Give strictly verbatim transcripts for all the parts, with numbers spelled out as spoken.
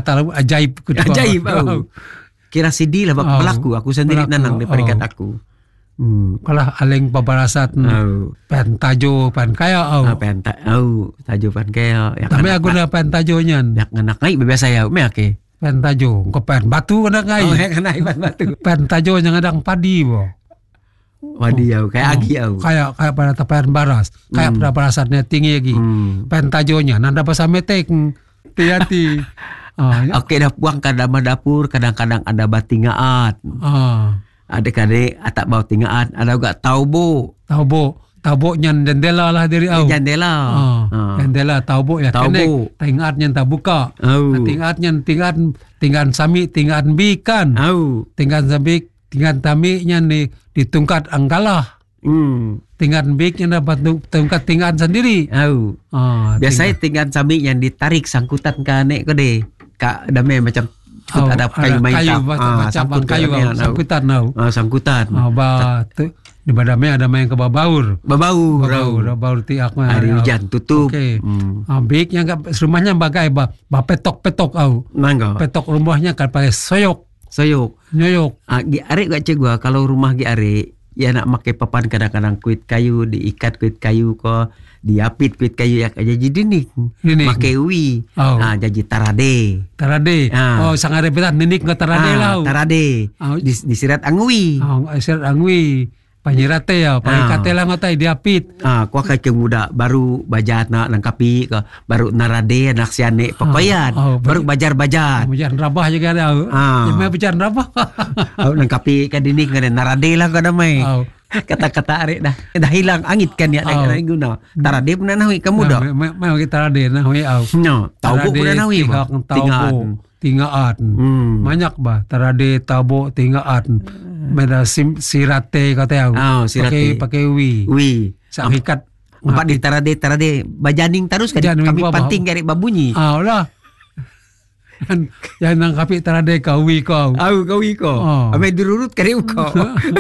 tahu ajaib ku. Ajaib au. Kira sedih lah bak Oh, pelaku aku sendiri pelaku, nanang di peringkat oh. aku. Hmm, kalah aleng pabarasat Au. pen tajo pen kaya au. Apa yang tak au tajo pan kaya yak Tapi aku na pen tajo nyan. yak nganak ngai biasa ya me ake. Pen tajo ko pen batu kana Oh ngai. yak ngai pan batu. Pen tajo yang adang padi bo. Wadi au kayak agi au. Kayak kayak pada tepen baras. Kayak pada barasatnya tinggi lagi. Hmm. Pen tajonya nanda pasal metek. Hati-hati. Ah, ya. Oke dah buang ke dalam dapur kadang-kadang ada batingaat. Ah. Adik-adik atak bau tingaan ada juga taubo. Taubo, taubo nyan jendela lah dari au. Jendela. Ah, Ah. jendela taubo ya Taubo. kenek. Tingat nyan tak buka. Au. Tingat nyan tingat tingat sami tingat bikan. Au. Tingat sami tingat sami nyan di ditungkat angkalah. Hmm. Tingat bik nyan dapat tungkat tingat sendiri. Au. Ah, Biasanya tingkat sambil yang ditarik sangkutan ke anek ko deh. Kak dame macam Oh, ada kayu main kayu, tap. macam, Ah, macam sangkut kayu, ke anak, au. sangkutan nau. Ah, sangkutan. Ah, ba tu di badame ada main ke babaur. Babau. Babaur, babaur tiak mah. Hari hujan tutup. Okey. Hmm. Ah, bik yang kat rumahnya bagai ba, ba petok-petok au. Nangga. Petok rumahnya kan pakai soyok, Soyok. nyoyok. Ah, gi arek gak cek gua kalau rumah gi arek ya nak pakai papan kadang-kadang kuit kayu diikat kuit kayu ko diapit kuit kayu yak aja jadi nih. Ninik. Pakai uwi. Oh. Ah, jadi tarade. Tarade. Ah. Oh, sangat repetan ninik ke tarade Ah, lah. tarade. Ah. Dis, disirat angui. Oh, asyar angwi. Panyirate ya, pangikate lah ngotai diapit. Ah, kuah kacang muda baru bajat nak nangkapi ke baru narade nak siane papayan Oh, oh, baru bajar-bajar. Bujan rabah juga ada. Ah. Ya, bujan rabah. Oh, nangkapi ka dini ka narade lah ka damai. Oh. Kata-kata arek dah dah hilang angit kan ya Oh. dah guna. Tarade pun nahui kamu dah. Mau kita tarade nah we au. No, taubo pun nahui ba. Taubo, tingaan. Hmm. Banyak ba tarade taubo tingaan. Meda sim, sirate kata au. Oh, sirate. Pakai pakai wi. Wi. Sakikat Empat di tarade tarade bajaning terus kan Janing kami bawah. panting garek babunyi. Ah lah. Yan yan nang kapi tarade ka wi ko. Au kau iko. Oh. Ame dirurut kare uko.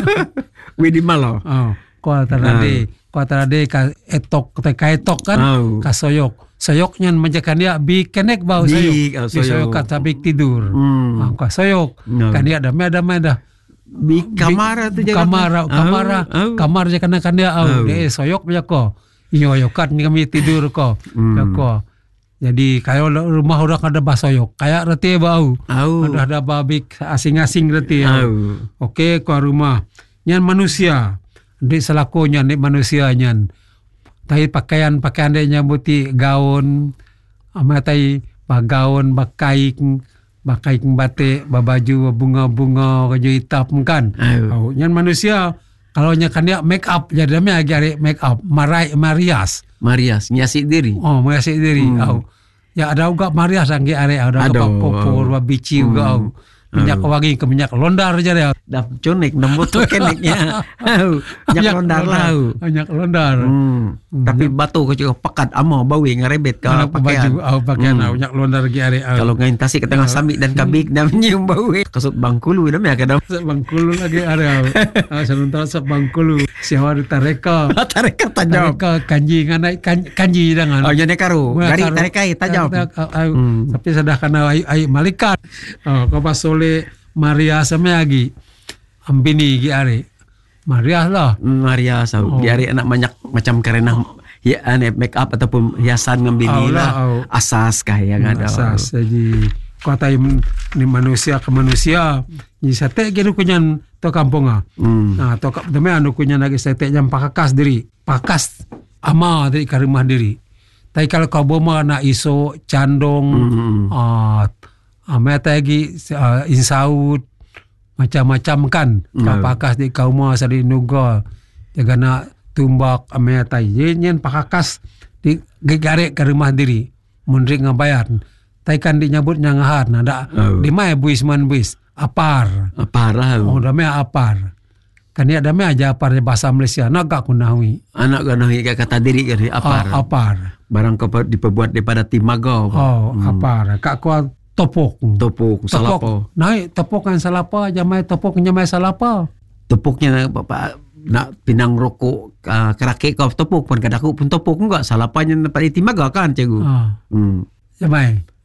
Wi di malo. Oh, ko tarade, ko tarade ka etok ka etok kan. Oh. Ka soyok. Soyok nyan menjakan dia bi kenek bau Bi, soyok. oh, Di soyok soyok. kan sabik tidur. Hmm. Ah, ka soyok. No. Kan dia ada ada ada. Di kamar tu jaga. Kamar, kamar, Au, au. kamar je kan kan dia au. Au. Dia soyok punya ko. Inyoyokat ni kami tidur ko. Hmm. Ya ko. Jadi kalau rumah orang ada basoyok, kayak reti bau. Au. Ada ada babik asing-asing reti. Au. Okey, ko rumah. Nyan manusia. Di selakunya ni manusia nyan. Tai pakaian-pakaian dia nyambuti gaun. Ama tai bagaun, bakaik, bakaik batik, babaju bunga-bunga kaju hitam kan. Au. Oh, nyan manusia kalau nya kan dia make up jadi dia lagi make up, marai marias. Marias nyasi diri. Oh, mengasih diri. Hmm. Oh. Ya ada juga marias angge are ada Aduh. apa popor, bici juga. Hmm. Minyak wangi ke minyak londar aja dia. Dah conek nombor tu keneknya. Au. Nyak londar lau. Minyak londar. Hmm. Tapi batu kau juga pekat amo bau ngarebet ke Kalau pakaian. baju, oh, pakaian Hmm. hmm. minyak londar lagi are. Kalau ngain tasik ke tengah samik dan kabik dah menyium bau. Kasut bangkulu dah me kadang. Bangkulu lagi are. Ah, sebentar sep Bangkulu. Siapa tareka. Tarekat tajam. Tareka kanji nganai kan, kanji dengan. Oh jadi karu. Gari tarekai tajam. Hmm. Tapi sudah kena ai, ai malikat. Oh, kau pas oleh Maria sama lagi. Ambini gi are. Maria lah. Maria sau. Oh. Di hari anak banyak macam karena ya ane make up ataupun hiasan ngambini Au lah, lah. au. Asas kah yang ada. Asas jadi kata ni manusia ke manusia. Ni sate gitu kunyan to kampung ah. Hmm. Nah, to kap deme anu kunyan lagi sate jam pakakas diri. Pakas ama dari ke rumah diri. Tapi kalau kau boma na iso candong Hmm. ah ame lagi uh, insaut macam-macam kan. Hmm. Kau pakas di kau mau sari nuga. Jaga nak tumbak ame tai. Yen pakakas di gegare ke rumah diri. Mundrik ngabayar. Tai kan dinyabut nyangahan ada Oh. di mai buis man buis apar. Parah. Oh dame apar. Kan dia dame aja apar di bahasa Malaysia nagak kunawi. Anak kau nahi kata diri kari apar. Ah, apar. Barang kau diperbuat daripada timagau. Oh, apar. Kak kuat topok. Topuk, salapo. Naik topok kan salapa, jamai topok jamai salapa. Topuknya bapak nak pinang rokok uh, kerake kau topuk pun kadaku pun topuk enggak salapanya dapat timagau kan cikgu. Ah, Hmm. jamai.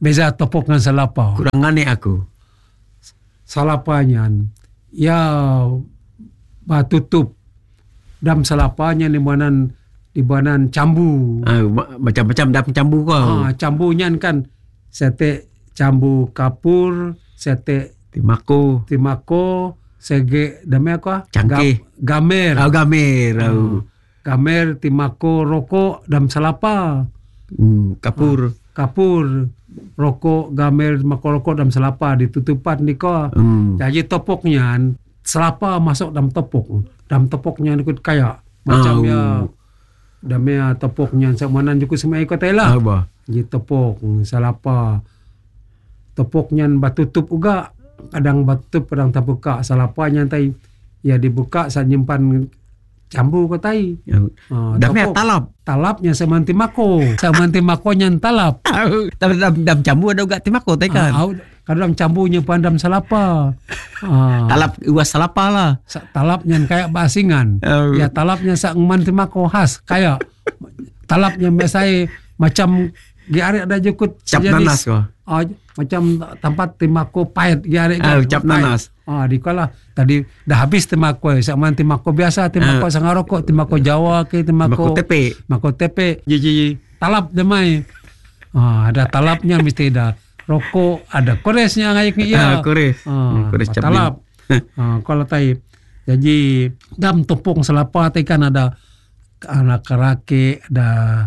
beza topok dengan salapa. Kurang ngane aku. Salapanya ya batutup dam salapanya di banan di banan cambu. Ah, macam-macam dam cambu kau. Ah, cambunya kan sete cambu kapur, sete Timako, timako, sege dame apa? Cangkeh. Ga, gamer. Oh, gamer. Ah, Oh. gamer, timako, rokok, dam salapa. Hmm, kapur. Ah, kapur, rokok, gamer, timako, rokok, dam salapa ditutupan ni ko. Hmm. Jadi topoknya selapa masuk dalam topok. Dalam topoknya ikut kayak macam Oh. ya damnya topoknya samanan juga semua ikut lah. Apa? Jadi topok salapa. Topoknya batutup juga. Kadang batutup, kadang tak buka. Salapanya tai ya dibuka saat nyimpan cambu ko tai. Uh, Damnya talap. Talapnya semanti mako. Semanti makonya talap. Tapi dalam, dalam cambu ada juga timako tai kan. Ah, kadang cambunya pandam salapa. Ah. Talap uas salapa lah. Talapnya kayak basingan. Oh. Ya talapnya sak manti mako khas kayak talapnya biasa macam di are ada jukut cap nanas ko. Oh, macam tempat timako pahit di are Oh, cap nanas. Ah, di kala tadi dah habis timako sak man timako biasa timako uh. sangarokok timako Jawa ke timako Timako tepe. Timako tepe jiji talap demai. Ah, ada talapnya mesti ada rokok, ada koresnya ngayak ni ya. Ah, kores. Ah, kores cap talap. Ah, kalau tai jadi dam topong selapa tai kan ada anak karake, ada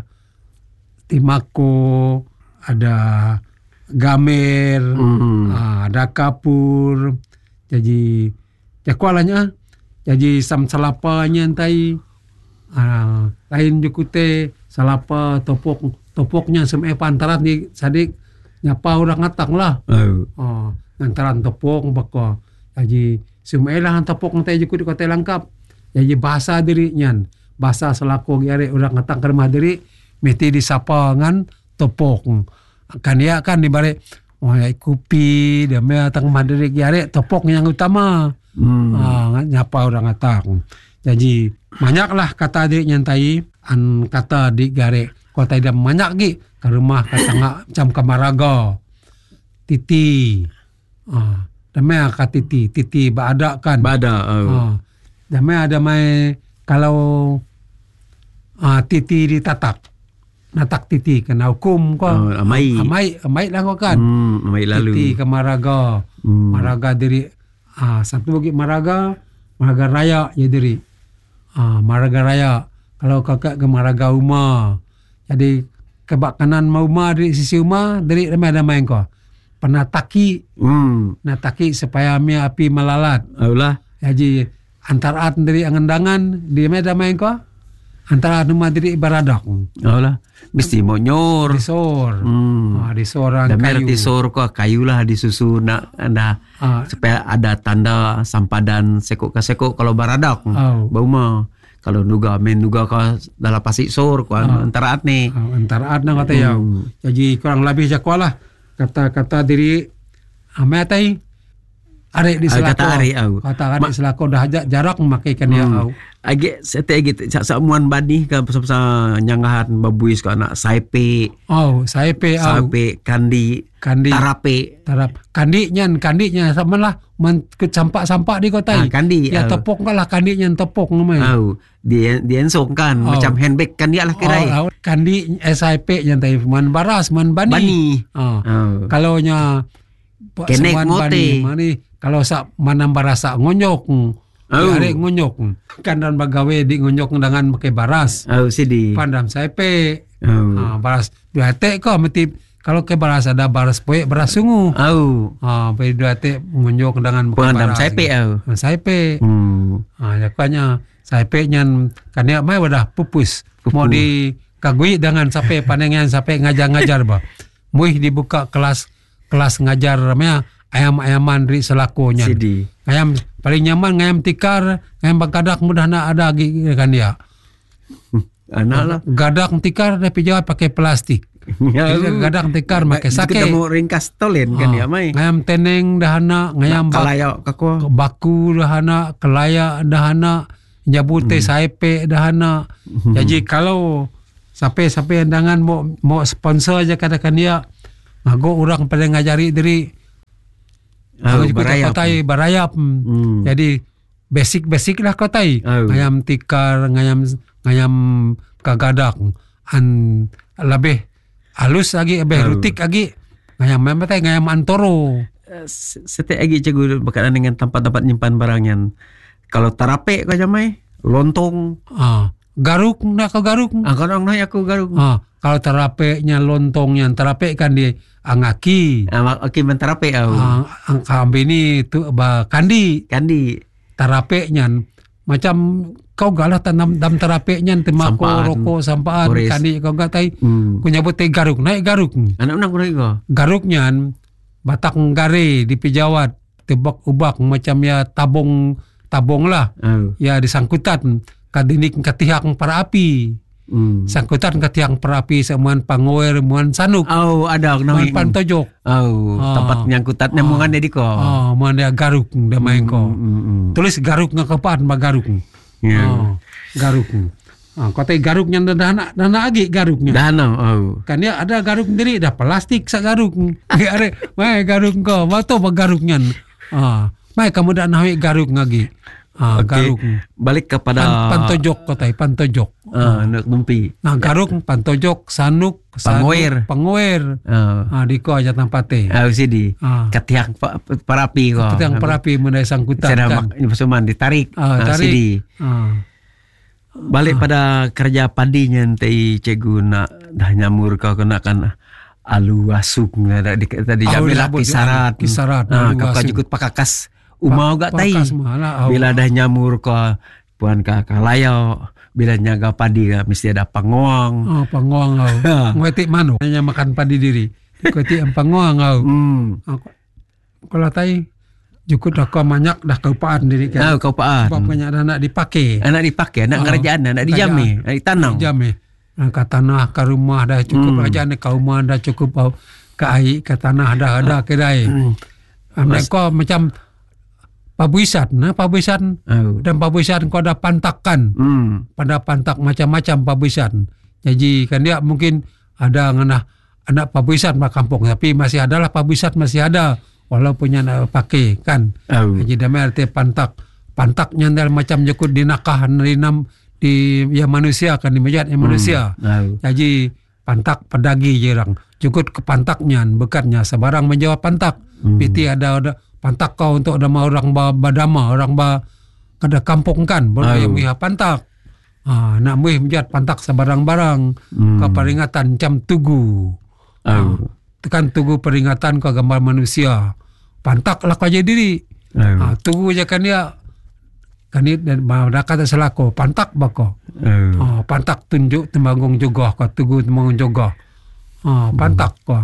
timako, ada gamer, Mm-hmm. ah, ada kapur. Jadi jakualanya jadi sam salapanya tai ah, lain jukute salapa topok topoknya semua pantaran di sadik nyapa orang ngatang lah. Oh. Oh, antaran topok bako. Jadi semua lah topok nanti jukut kota lengkap. Jadi bahasa dirinya, bahasa selaku giare orang ngatang ke rumah diri mesti disapa ngan topok. Kan ya kan di balik oh ya kopi dia me tang madiri giare topok yang utama. Hmm. Ah, nyapa orang ngatang. Jadi banyaklah kata dirinya tai an kata di giare kota dia banyak gi ke rumah kata ngak macam kamaraga. Titi. Ah, damai kata titi, titi baada kan. Bada. Oh. Ah, damai ada mai kalau ah, titi ditatak. Natak titi kena hukum ko. Oh, amai. Amai, amai lah ko kan. Hmm, amai lalu. Titi ke maraga. Hmm. Maraga diri ah satu lagi maraga, maraga raya ya diri. Ah, maraga raya. Kalau kakak ke maraga uma. Jadi kebak kanan mau uma dari sisi uma dari ramai-ramai ko. Penataki, Hmm. nataki supaya mi api melalat. Aulah. Jadi antara dari angendangan di ramai-ramai ko. Antara rumah diri baradak. Aulah. Mesti mau nyor. Disor. Hmm. Ah, disorang Dan kayu. merti sor ko kayu lah disusun nak anda Ah, supaya ada tanda sampadan sekok ke sekok kalau baradak. Oh. Bau mah. Kalau nuga men nuga ka dalam pasik sor ko Ah. antara atne. ah, antara adna kata ya. Hmm. Jadi kurang lebih jakwalah kata-kata diri amatai arek di Ah, selako. kata arek, au. Kata arek selako dah ajak jarak memakaikan ya au. Age sete gitu sak muan bani ka pasal nyangahan babuis ko anak saipe, Oh, saipe au. saipe kandi, Kandi. tarape. Tarap. Kandinya, kandinya sama lah. Man, ke sampak-sampak di kota. Ah, kandi, Ya au. tepok lah kandinya tepok namanya. Au, di di ensong kan Oh. macam handbag kan dia lah kirai. Oh, au. Kandi S I P yang tadi man baras, man bani. Bani. Oh. Oh. Kalau nya Kenek seman mote. bani, mani kalau sak manam barasa ngonyok. Oh. Oh. Arek ngonyok. Kan dan bagawe di ngonyok dengan pakai baras. Au sidi. Pandam S I P. Oh. Ah, baras dua te ko mesti kalau ke baras ada baras poe baras sungu. Au. Ah, pe dua te ngonyok dengan pakai Pandam baras. saipe au. Saipe. Hmm. Ah, yakanya saipe nyan kan ya mai wadah pupus. Pupu. Mau di kagui dengan sampai panengan sampai ngajar-ngajar ba. Muih dibuka kelas kelas ngajar namanya ayam-ayaman ri selakonya. Sidi. Ayam paling nyaman ngayam tikar, ngayam bagadak mudah nak ada gi kan dia. Anak lah. Gadak tikar tapi jawab pakai plastik. Ya, Gadak tikar pakai sake. Kita mau ringkas tolen kan Ah, ya mai. ngayam teneng dahana, ngayam bak, Kalayo kako. baku dahana, kelaya dahana, jabute Hmm. saipe dahana. Jadi kalau sampai-sampai undangan mau mau sponsor aja katakan dia Ngago orang pada ngajari diri Oh, juga barayap. kotai barayap. Hmm. Jadi basic-basic lah kotai. Oh. Ngayam tikar, ngayam ngayam kagadak an lebih halus lagi, lebih Oh. rutik lagi. Ngayam memang tai ngayam antoro. Uh, Setiap lagi cikgu berkaitan dengan tempat-tempat nyimpan barang yang kalau tarape kau jamai lontong. Ah, garuk nak kau garuk. Ah, kau orang naik aku garuk. Ah, kalau terapeknya lontongnya terapek kan di angaki. Ah, mak- okey mentarape au. Ah, ang kambe ni tu ba kandi Kandi. terapeknya macam kau galah tanam dam terapeknya temako Sampaan. rokok sampaan Kores. kandi kau gak tai. Hmm. Ku nyebut tai garuk, naik garuk. Anak nak kurang ko. Garuknya batak gare di pijawat tebak ubak macam ya tabung tabung lah. Oh. Ya disangkutan kadinik katihak para api. Hmm. Sangkutan katihak para api semuan pangoer muan sanuk. Oh, ada Muan nak. pantojok. Oh, Ah. tempat nyangkutat Ah. nemungan dia di ko. Oh, muan dia garuk dah main ko. Hmm, hmm. Tulis garuk ngakapaan ba garuk. Ya. Oh, garuk. Ah, kau tai garuknya dah nak dah nak agi garuknya. Dah no. Oh. Kan dia ada garuk sendiri dah plastik sak garuk. Are, mai garuk kau, bato ba garuknya. Ah, mai kamu dah nak garuk ngagi. Ah, Okey. garuk. Balik kepada Pan, pantojok kau tai pantojok. ah, nak tumpi. Nah, garuk, pantojok, sanuk, sanuk, Pangoer. pangoer. Ah. Ah, di ko aja tempate. Ah, sini. Ah. Katiak pa- parapi ko. Kita yang perapi menai sangkutan Cara kan. mak pasuman ditarik. Ah, Ah, tarik. sini. Ah. Balik pada kerja padinya nanti cikgu nak dah nyamur kau kena kan alu asuk ada di tadi Alu jamil labut, kisarat. alu kisarat, Ah, alu kau asuk. jukut pakakas umau gak tai. Pakas malah, au. Bila dah nyamur kau puan ka kalayo bila nyaga padi ka mesti ada pangoang. Oh, pangoang au. Ha. Ngwetik mano hanya makan padi diri. Ngwetik ang pangoang au. Hmm. Ah, kalau tai jukut dah kau manyak dah keupaan diri Ah, kan. kau paan. Sebab banyak dah nak dipakai. Anak dipakai, anak Ah, kerajaan, anak dijami, anak ditanam. Jam eh. Ke tanah ke rumah dah cukup Hmm. aja ni ke rumah dah cukup au. Ke air ke tanah dah ada kedai. Hmm. Ambil kau macam pabuisan, nah pabuisan Oh. dan pabuisan kau ada pantakan. Hmm. Pada pantak macam-macam pabuisan. Jadi kan dia mungkin ada anak anak pabuisan pada kampung tapi masih adalah pabuisan masih ada walaupun yang nak pakai kan. Oh. Jadi damai arti pantak. Pantaknya adalah macam jekut di nakah rinam di ya manusia kan di majat yang manusia. Oh. Jadi pantak pedagi jerang. Jukut ke pantaknya bekatnya sebarang menjawab pantak. Hmm. Piti ada ada pantak kau untuk ada orang ba badama, orang ba kada kampung kan, baru Oh. yang mihah pantak. Ah, nak mih menjat pantak sebarang-barang Hmm. ke peringatan jam tugu. Oh. Ah, tekan tugu peringatan ke gambar manusia. Pantak lah kau jadi diri. Oh. Ah, tugu je kan dia kan dia dan dah kata selako pantak bako. Oh. Ah, pantak tunjuk temanggung juga kau tugu temanggung juga. Ah, pantak kau.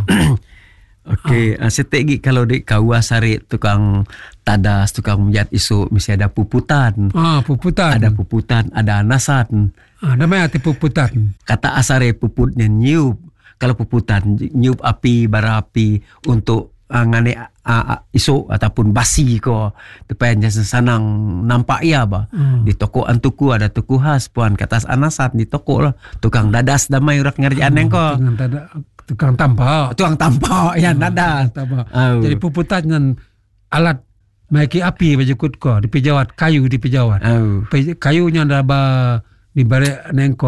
Okey, ah. setegi kalau di kawas hari tukang tadas, tukang menjat isu mesti ada puputan. Ah, puputan. Ada puputan, ada anasan. Ah, namanya hati puputan. Kata asare puputnya niup. Kalau puputan niup api bara api untuk uh, ngane uh, uh, isu ataupun basi ko supaya senang nampak ya ba. Hmm. Di toko antuku ada tuku khas puan kata anasan di toko lah tukang dadas damai urak ngerjaan hmm, ko. Tukang tada, tukang tampak. Tukang tampak ya dadas. Tampak. Oh. Jadi puputan dengan alat maiki api bajukut ko di pijawat kayu di pijawat. Oh. Pe- Kayunya ada ba di bare nengko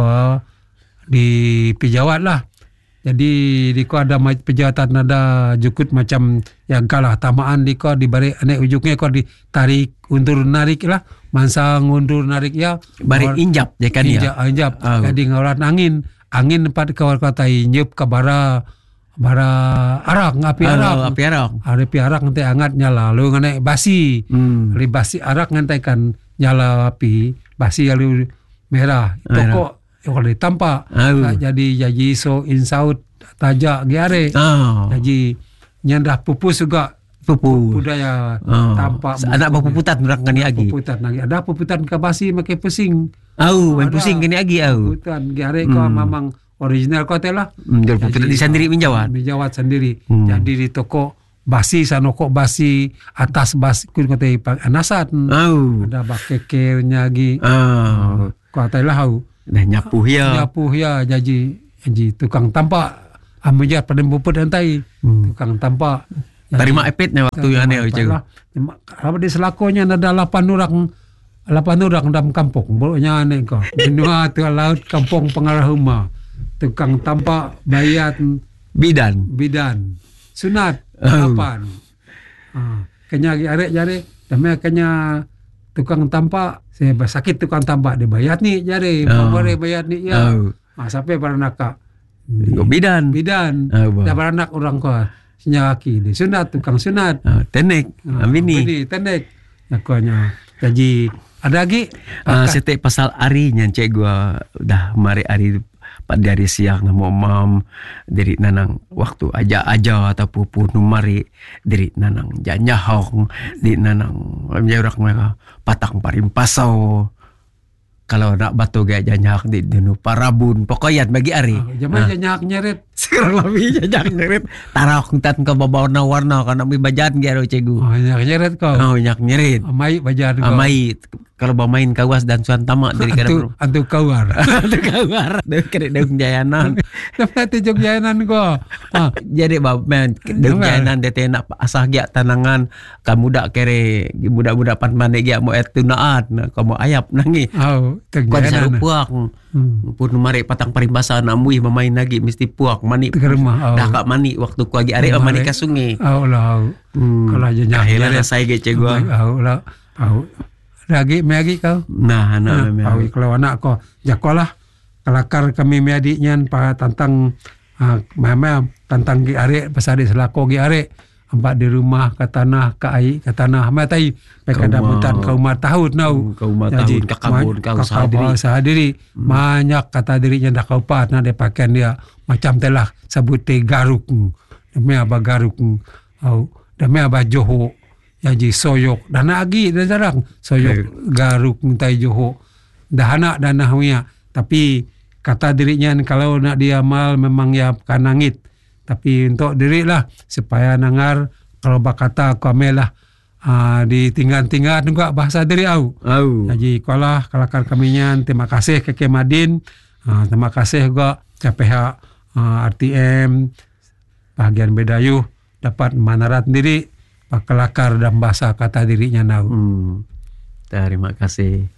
di pijawat lah. Jadi di ko ada ma- pejawatan ada jukut macam yang kalah tamaan di ko di bare anek ujungnya ko ditarik undur narik lah mansang undur narik ya Bari Ngor- injap je kan injap ya. injap Oh. jadi ngaurat angin angin empat kawal kata injep ke bara bara arak api arak Oh, api arak. api arak nanti angat nyala lalu ngane basi Hmm. Li basi arak ngantai kan nyala api basi lalu merah toko kalau ditampak Oh. tak jadi jadi so insaut tajak giare Oh. jadi nyandah pupus juga Pupu. budaya Oh. tampak Anak berpuputan orang kan lagi. puputan lagi ada puputan ke basi makai pusing Au, main Ada. pusing kini lagi au. puputan giare kau Hmm. memang original kau telah Hmm, jual puputan di sendiri menjawat. menjawat sendiri Hmm. jadi di toko basi sanoko basi atas basi kun kau teh anasan Au. ada bakekernya lagi Ah. kau teh lah au Dah nyapuh ya. nyapuh ya jadi jadi tukang tampak amujat pada buput antai Hmm. tukang tampak. Terima epitnya waktu yang aneh cikgu. Apa di selakonya ada lapan orang lapan orang dalam kampung. Bolehnya aneh kau. Benua tu laut kampung Pengarahuma. Tukang tampak bayat Bidan. bidan. Sunat Oh. lapan. Ha, kenya arek jare damai kenya tukang tampak saya sakit tukang tampak dia bayat ni jare Oh. pamare bayat ni ya. Oh. Ha, sampai baranak Go bidan. bidan. Oh, bah. Dah baranak orang ko senyaki dia sunat tukang sunat. Ah, tenek. Ha, Amini. Ini tenek. Nakonya. Jadi ada lagi Ah, setiap pasal hari nya cek gua dah mari hari Pak dari siang namo mam dari nanang waktu aja-aja ataupun pun mari dari nanang janyahong di nanang menjaurak mereka patang parim pasau kalau nak batu gaya janyak di denu parabun pokoknya bagi hari Jamai janyak nyeret. sekarang lebih janyak nyerit tarak tan ke warna-warna kana mi bajan gero cegu Oh, janyak nyeret kau. oh nyak nyerit Amai bajar kau. amai kalau bermain kawas dan suan tamak dari Antu, kada antu kawar. ada kabar dari kada daun jayanan Dapat tujuk jayanan ko. Ah, jadi bab men daun jayanan de nak asah gia tanangan kamu dak kere budak-budak pan mane gia mo et tunaat kamu ayap nangi au, teg kau bisa jayanan. puak Hmm. pun mari patang parimbasa namui memain lagi mesti puak mani Teg rumah. Au. dah kak mani waktu ku agi are Oh, mani mari. ka sungai Au lah. Au. hmm. Kalau janyak Akhirnya nyeret. saya gece gua Au lah. Au. Lagi megi kau. nah anak Nah, memang au kalau anak ko jakolah kelakar kami meadiknya pa tantang uh, mama tantang gi are pasal di selako gi are empat di rumah ke tanah ke ai ke tanah matai mereka Kau damutan mau. kau mah tahun nau Hmm, kau mah tahun, kau kabun, kau usaha diri. usaha diri banyak kata dirinya dah kau pat nak dia pakaian dia macam telah sebut te garuk demi apa garuk au demi apa johok jadi soyok dan lagi dah jarang soyok garuk tai johok dah anak dan nahwia tapi kata dirinya kalau nak diamal memang ya kanangit tapi untuk diri lah supaya nangar kalau bakata kamelah uh, ditinggal-tinggal juga bahasa diri au. au Jadi kalau kelakar kaminya terima kasih ke Kemadin, uh, terima kasih juga ke pihak uh, R T M bahagian Bedayuh dapat manarat diri pak kelakar dan bahasa kata dirinya nau. hmm. terima kasih